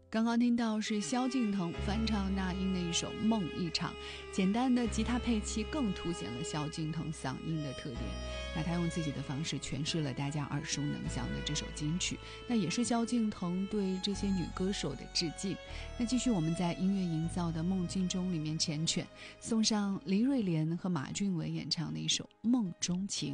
刚刚听到是萧敬腾翻唱那英的一首《梦一场》，简单的吉他配器更凸显了萧敬腾嗓音的特点。那他用自己的方式诠释了大家耳熟能详的这首金曲，那也是萧敬腾对这些女歌手的致敬。那继续我们在音乐营造的梦境中里面缱绻，送上黎瑞莲和马俊伟演唱的一首《梦中情》。